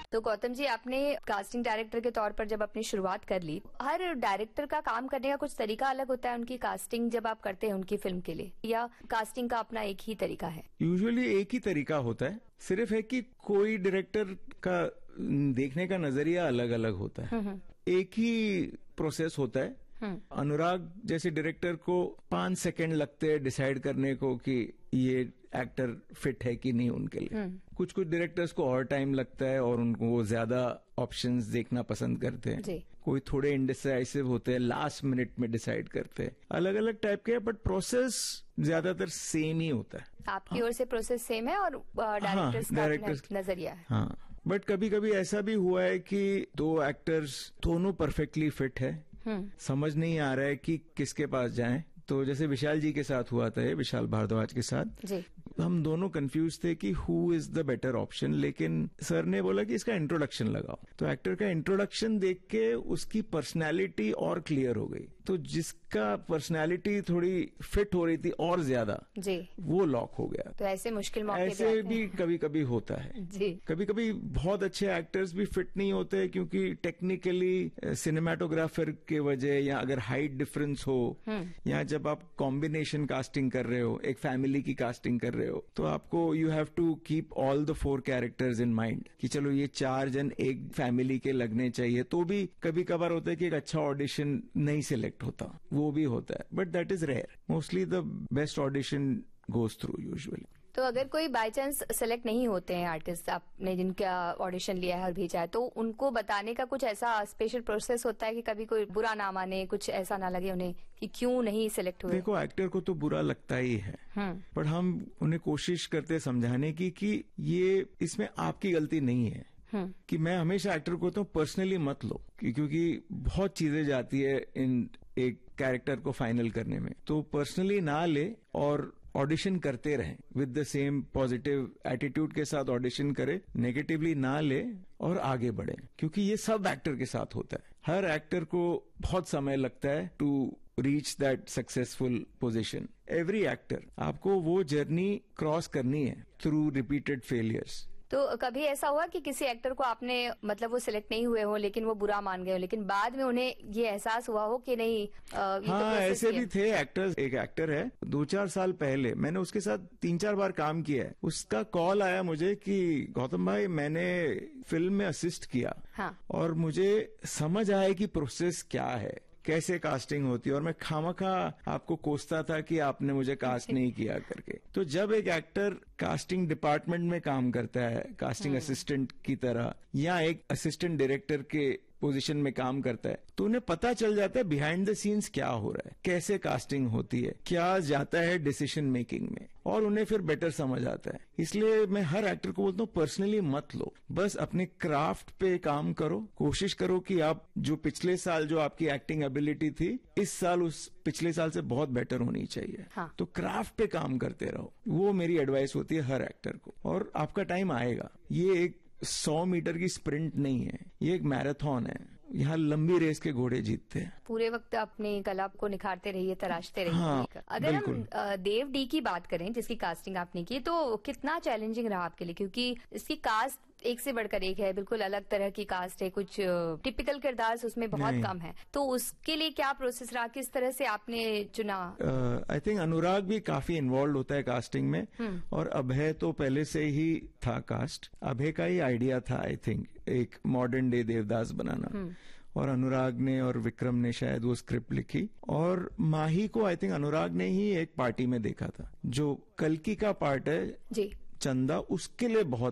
तो गौतम जी, आपने casting director के तौर पर जब अपनी शुरुआत कर ली, हर डायरेक्टर का काम करने का कुछ तरीका अलग होता है उनकी कास्टिंग जब आप करते हैं उनकी फिल्म के लिए, या कास्टिंग का अपना एक ही तरीका है? यूजुअली एक ही तरीका होता है, सिर्फ है कि कोई डायरेक्टर का देखने का नजरिया अलग अलग होता है। एक ही प्रोसेस होता है। अनुराग जैसे डायरेक्टर को 5 सेकंड लगते हैं डिसाइड करने को कि ये एक्टर फिट है कि नहीं उनके लिए। कुछ कुछ डायरेक्टर्स को और टाइम लगता है और उनको वो ज्यादा ऑप्शंस देखना पसंद करते हैं। कोई थोड़े इंडिसाइसिव होते हैं, लास्ट मिनट में डिसाइड करते हैं। अलग अलग टाइप के, बट प्रोसेस ज्यादातर सेम ही होता है। आपकी ओर से प्रोसेस सेम है और डायरेक्टर्स का नजरिया है। हाँ, बट कभी कभी ऐसा भी हुआ है कि 2 एक्टर्स दोनों परफेक्टली फिट है, समझ नहीं आ रहा है कि किसके पास जाएं। तो जैसे विशाल जी के साथ हुआ था, विशाल भारद्वाज के साथ जी। हम दोनों कंफ्यूज थे कि who is the better option, लेकिन सर ने बोला कि इसका इंट्रोडक्शन लगाओ। तो एक्टर का इंट्रोडक्शन देख के उसकी पर्सनैलिटी और क्लियर हो गई। तो जिसका पर्सनैलिटी थोड़ी फिट हो रही थी और ज्यादा जी, वो लॉक हो गया। तो ऐसे मुश्किल मौके ऐसे भी कभी कभी होता है जी। कभी कभी बहुत अच्छे एक्टर्स भी फिट नहीं होते क्योंकि टेक्निकली सिनेमाटोग्राफर के वजह, या अगर हाइट डिफरेंस हो, या जब आप कॉम्बिनेशन कास्टिंग कर रहे हो, एक फैमिली की कास्टिंग कर रहे हो, तो आपको you have to keep all the 4 characters in mind कि चलो ये 4 जन एक फैमिली के लगने चाहिए। तो भी कभी कभार होता है कि एक अच्छा ऑडिशन नहीं सिलेक्ट होता, वो भी होता है, but that is rare. Mostly the best audition goes through usually. तो अगर कोई बाय चांस सेलेक्ट नहीं होते हैं आर्टिस्ट, आपने जिनका ऑडिशन लिया है और भेजा है, तो उनको बताने का कुछ ऐसा स्पेशल प्रोसेस होता है कि कभी कोई बुरा ना माने, कुछ ऐसा ना लगे उन्हें कि क्यों नहीं सिलेक्ट हुए? देखो, एक्टर को तो बुरा लगता ही है, पर हम उन्हें कोशिश करते हैं समझाने की कि ये इसमें आपकी गलती नहीं है। कि मैं हमेशा एक्टर को तो पर्सनली मत लो, क्योंकि बहुत चीजें जाती है इन एक कैरेक्टर को फाइनल करने में। तो पर्सनली ना ले और ऑडिशन करते रहें with the same positive attitude के साथ ऑडिशन करे, नेगेटिवली ना ले और आगे बढ़े, क्योंकि ये सब एक्टर के साथ होता है। हर एक्टर को बहुत समय लगता है to reach that successful position. Every actor, आपको वो जर्नी क्रॉस करनी है थ्रू रिपीटेड फेलियर्स। तो कभी ऐसा हुआ कि किसी एक्टर को आपने मतलब वो सिलेक्ट नहीं हुए हो, लेकिन वो बुरा मान गए हो, लेकिन बाद में उन्हें ये एहसास हुआ हो कि नहीं हाँ, ऐसे भी थे एक्टर्स। एक एक्टर है, 2-4 साल पहले मैंने उसके साथ 3-4 बार काम किया है। उसका कॉल आया मुझे कि गौतम भाई, मैंने फिल्म में असिस्ट किया और मुझे समझ आया कि प्रोसेस क्या है, कैसे कास्टिंग होती है, और मैं खामखा आपको कोसता था कि आपने मुझे कास्ट नहीं किया करके। तो जब एक एक्टर कास्टिंग डिपार्टमेंट में काम करता है, कास्टिंग असिस्टेंट की तरह, या एक असिस्टेंट डायरेक्टर के पोजीशन में काम करता है, तो उन्हें पता चल जाता है बिहाइंड द सीन्स क्या हो रहा है, कैसे कास्टिंग होती है, क्या जाता है डिसीजन मेकिंग में, और उन्हें फिर बेटर समझ आता है। इसलिए मैं हर एक्टर को बोलता हूँ पर्सनली मत लो, बस अपने क्राफ्ट पे काम करो। कोशिश करो कि आप जो पिछले साल जो आपकी एक्टिंग एबिलिटी थी, इस साल उस पिछले साल से बहुत बेटर होनी चाहिए। तो क्राफ्ट पे काम करते रहो, वो मेरी एडवाइस होती है हर एक्टर को। और आपका टाइम आएगा। ये एक 100 मीटर की स्प्रिंट नहीं है, ये एक मैराथन है। यहाँ लंबी रेस के घोड़े जीतते हैं। पूरे वक्त अपनी कला को निखारते रहिए, तराशते रहिए। अगर हम देव डी की बात करें, जिसकी कास्टिंग आपने की, तो कितना चैलेंजिंग रहा आपके लिए? क्योंकि इसकी कास्ट एक से बढ़कर एक है, बिल्कुल अलग तरह की कास्ट है, कुछ टिपिकल किरदार उसमें बहुत कम है। तो उसके लिए क्या प्रोसेस रहा, किस तरह से आपने चुना? आई थिंक अनुराग भी काफी इन्वॉल्व होता है कास्टिंग में, और अभय तो पहले से ही था कास्ट। अभय का ही आइडिया था आई थिंक एक मॉडर्न डे देवदास बनाना, और अनुराग ने और विक्रम ने शायद वो स्क्रिप्ट लिखी। और माही को आई थिंक अनुराग ने ही एक पार्टी में देखा था। जो कल्कि का पार्ट है जी, चंदा, उसके लिए बहुत